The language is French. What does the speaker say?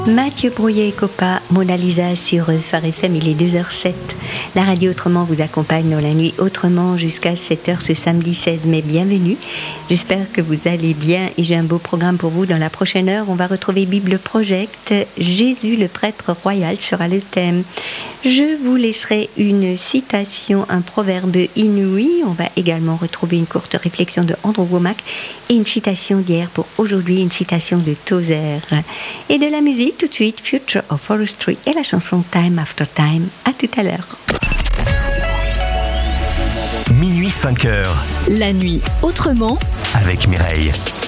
Mathieu Brouillet et Copa, Mona Lisa sur Phare FM, il est 2h07. La radio Autrement vous accompagne dans la nuit autrement jusqu'à 7h ce samedi 16 mai. Bienvenue, j'espère que vous allez bien et j'ai un beau programme pour vous. Dans la prochaine heure, on va retrouver Bible Project. Jésus le prêtre royal sera le thème. Je vous laisserai une citation, un proverbe inouï. On va également retrouver une courte réflexion de Andrew Womack et une citation d'hier pour aujourd'hui, une citation de Tozer. Et de la musique, tout de suite, Future of Forestry et la chanson Time After Time. À tout à l'heure. Minuit 5h. La nuit autrement avec Mireille.